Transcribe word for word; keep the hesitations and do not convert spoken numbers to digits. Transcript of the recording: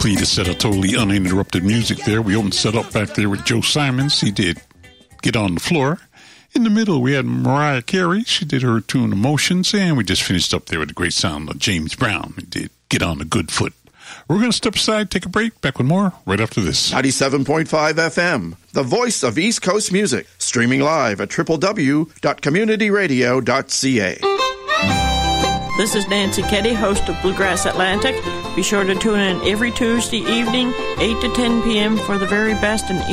complete a set of totally uninterrupted music there. We opened set up back there with Joe Simons. He did Get on the Floor. In the middle, we had Mariah Carey. She did her tune Emotions. And we just finished up there with the great sound of James Brown. He did Get on the Good Foot. We're going to step aside, take a break. Back with more right after this. ninety-seven point five F M, the voice of East Coast music. Streaming live at w w w dot community radio dot c a. This is Nancy Keddy, host of Bluegrass Atlantic. Be sure to tune in every Tuesday evening, eight to ten p.m. for the very best in